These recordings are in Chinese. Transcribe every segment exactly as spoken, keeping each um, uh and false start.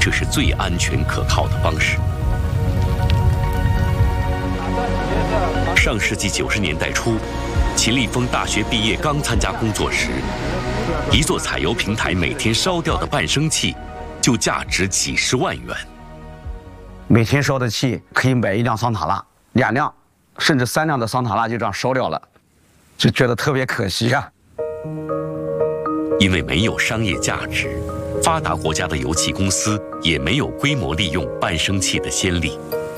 这是最安全可靠的方式。上世纪九十年代初，秦立峰大学毕业刚参加工作时，一座采油平台每天烧掉的半升气就价值几十万元。 每天烧的气可以买一辆桑塔纳，两辆甚至三辆的桑塔纳就这样烧掉了，就觉得特别可惜啊。 因为没有商业价值，发达国家的油气公司也没有规模利用半升气的先例。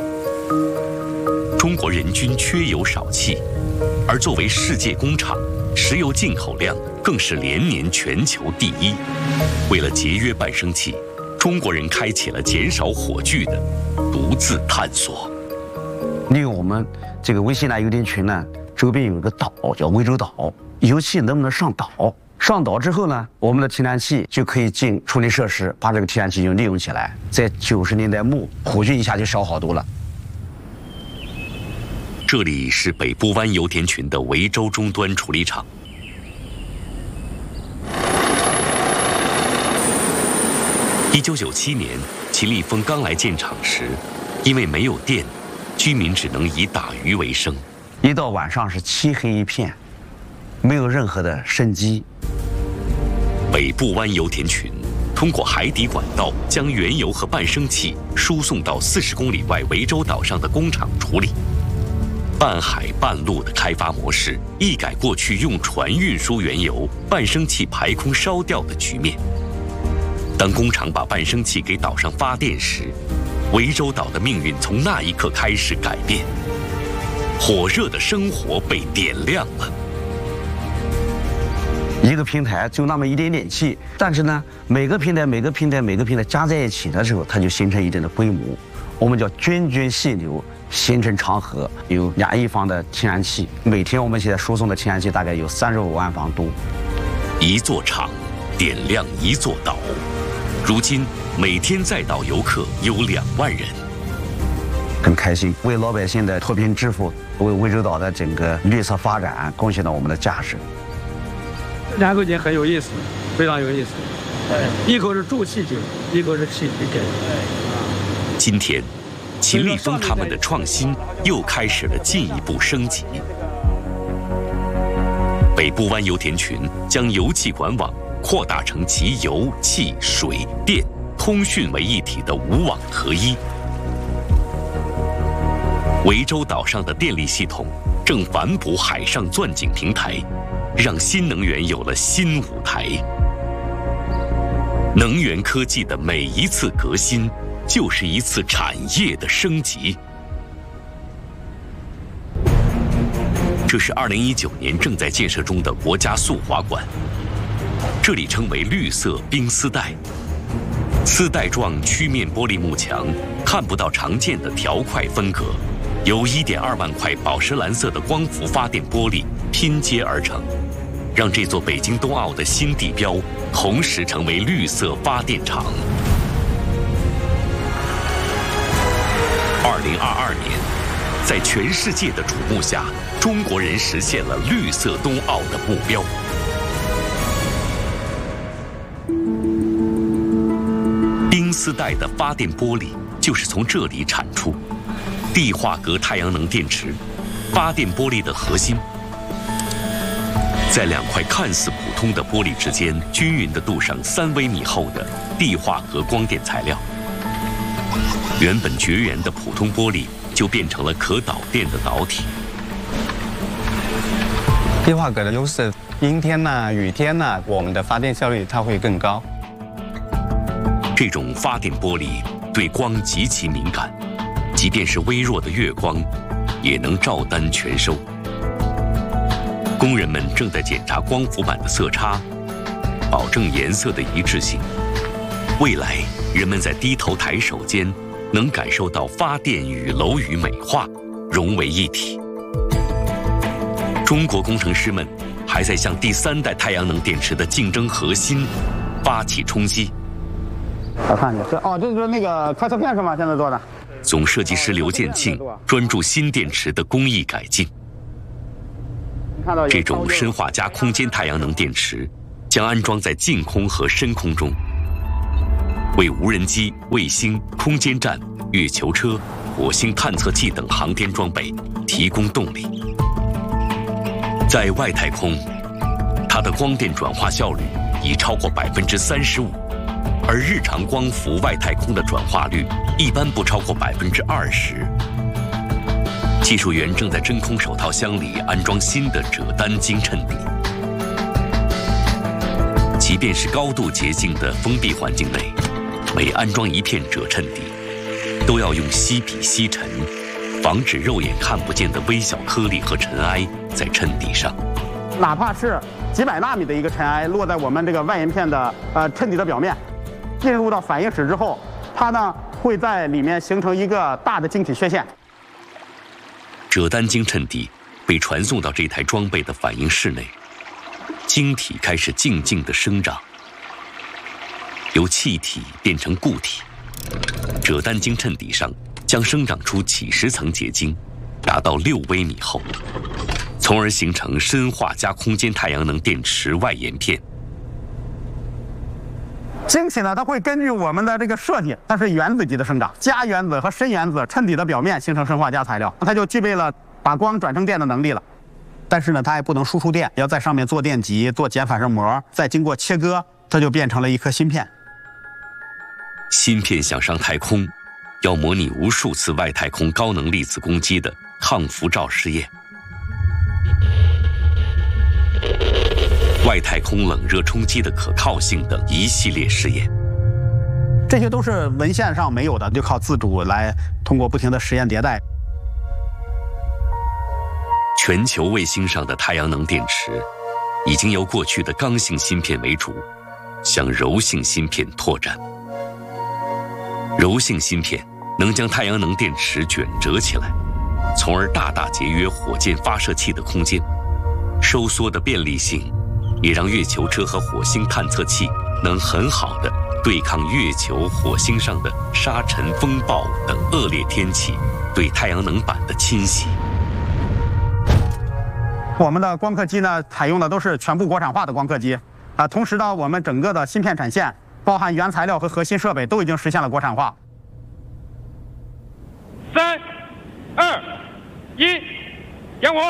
中国人均缺油少气，而作为世界工厂，石油进口量更是连年全球第一。为了节约半升气，中国人开启了减少火炬的独自探索。 利用我们这个微信蓝油田群呢，周边有一个岛叫涠洲岛，油气能不能上岛？上岛之后呢，我们的提燃器就可以进处理设施，把这个提燃气就利用起来。在九十年代末，火炬一下就少好多了。 这里是北部湾油田群的涠洲终端处理厂。一九九七年，秦立峰刚来建厂时，因为没有电，居民只能以打鱼为生。 一到晚上是漆黑一片，没有任何的生机。 北部湾油田群通过海底管道将原油和半升气输送到四十公里外涠洲岛上的工厂处理。半海半陆的开发模式一改过去用船运输原油、半升气排空烧掉的局面。当工厂把半升气给岛上发电时，涠洲岛的命运从那一刻开始改变，火热的生活被点亮了。 一个平台就那么一点点气，但是呢，每个平台、每个平台、每个平台加在一起的时候，它就形成一定的规模。我们叫涓涓细流，形成长河，有两亿方的天然气。每天我们现在输送的天然气大概有三十五万方多。 一座厂点亮一座岛，如今每天载岛游客有两万人。 很开心，为老百姓的脱贫致富，为涠洲岛的整个绿色发展贡献了我们的价值。 两口井很有意思，非常有意思。一口是助气井，一口是气体井。 今天，秦立峰他们的创新又开始了进一步升级。北部湾油田群将油气管网扩大成集油、气、水电、通讯为一体的五网合一。涠洲岛上的电力系统正反哺海上钻井平台，让新能源有了新舞台。能源科技的每一次革新，就是一次产业的升级。这是二零一九年正在建设中的国家塑化馆，这里称为绿色冰丝带。丝带状曲面玻璃幕墙，看不到常见的条块分隔，由一点二万块宝石蓝色的光伏发电玻璃拼接而成，让这座北京冬奥的新地标同时成为绿色发电厂。二零二二年，在全世界的瞩目下，中国人实现了绿色冬奥的目标。冰丝带的发电玻璃就是从这里产出。地化格太阳能电池，发电玻璃的核心，在两块看似普通的玻璃之间均匀地镀上三微米厚的地化格光电材料。原本绝缘的普通玻璃就变成了可导电的导体。 地化格的优势，阴天呐、雨天呐，我们的发电效率它会更高。 这种发电玻璃对光极其敏感，即便是微弱的月光，也能照单全收。工人们正在检查光伏板的色差，保证颜色的一致性。未来，人们在低头抬手间，能感受到发电与楼宇美化融为一体。中国工程师们还在向第三代太阳能电池的竞争核心发起冲击。 我看一下，这哦，这是那个快测片是吗？现在做的。 总设计师刘建庆专注新电池的工艺改进。这种深化加空间太阳能电池将安装在净空和深空中。 为无人机、卫星、空间站、月球车、火星探测器等航天装备提供动力。在外太空，它的光电转化效率已超过百分之三十五，而日常光伏外太空的转化率一般不超过百分之二十。技术员正在真空手套箱里安装新的锗丹晶衬底。即便是高度洁净的封闭环境内，每安装一片锗衬底，都要用锡笔吸尘，防止肉眼看不见的微小颗粒和尘埃在衬底上。 哪怕是几百纳米的一个尘埃落在我们这个外沿片的呃衬底的表面，进入到反应室之后，它呢会在里面形成一个大的晶体缺陷。 锗丹晶衬底被传送到这台装备的反应室内，晶体开始静静地生长，由气体变成固体。锗丹晶衬底上将生长出几十层结晶，达到六微米厚，从而形成砷化镓空间太阳能电池外沿片。 晶体呢，它会根据我们的这个设计，它是原子级的生长，镓原子和砷原子衬底的表面形成砷化镓材料，它就具备了把光转成电的能力了。但是呢，它还不能输出电，要在上面做电极、做减反射膜，再经过切割，它就变成了一颗芯片。 芯片想上太空，要模拟无数次外太空高能粒子攻击的抗辐照试验。外太空冷热冲击的可靠性等一系列试验， 这些都是文献上没有的，就靠自主来通过不停的实验迭代。 全球卫星上的太阳能电池已经由过去的刚性芯片为主，向柔性芯片拓展。柔性芯片能将太阳能电池卷折起来，从而大大节约火箭发射器的空间。收缩的便利性也让月球车和火星探测器能很好地对抗月球、火星上的沙尘、风暴等恶劣天气对太阳能板的侵袭。 我们的光刻机呢，采用的都是全部国产化的光刻机，啊，同时呢，我们整个的芯片产线，包含原材料和核心设备，都已经实现了国产化。 三、二、一，点火。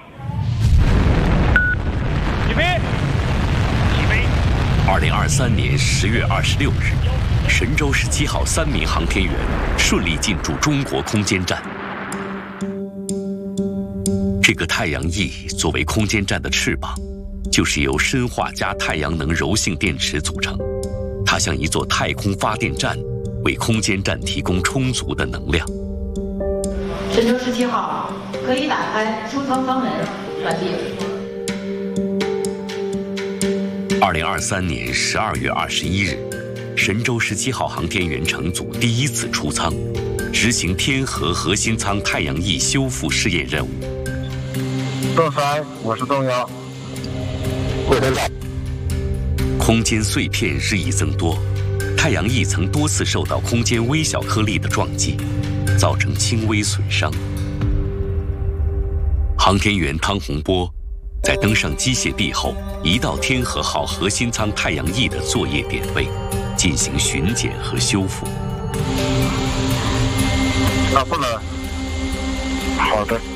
起飞！起飞！ 二零二三年十月二十六日，神舟十七号三名航天员顺利进驻中国空间站。这个太阳翼作为空间站的翅膀，就是由砷化镓太阳能柔性电池组成。它像一座太空发电站，为空间站提供充足的能量。 神舟十七号可以打开出舱舱门，传递。 二零二三年十二月二十一日，神舟十七号航天员乘组第一次出舱，执行天河核心舱太阳翼修复试验任务。 窦三，我是动幺。回头到。 空间碎片日益增多，太阳翼曾多次受到空间微小颗粒的撞击，造成轻微损伤。航天员汤洪波在登上机械臂后，移到天河号核心舱太阳翼的作业点位，进行巡检和修复。 打不了。好的。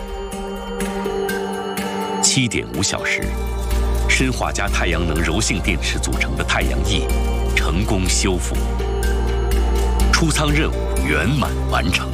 七点五小时，砷化镓太阳能柔性电池组成的太阳翼成功修复，出舱任务圆满完成。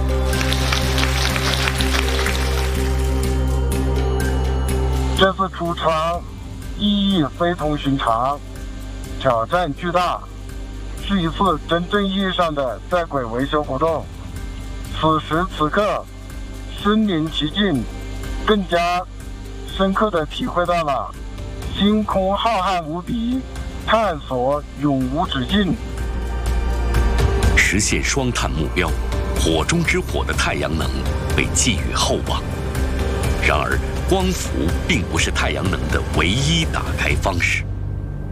这次出舱意义非同寻常，挑战巨大，是一次真正意义上的在轨维修活动。此时此刻，身临其境，更加深刻地体会到了星空浩瀚无比，探索永无止境。 实现双碳目标，火中之火的太阳能被寄予厚望。然而，光伏并不是太阳能的唯一打开方式。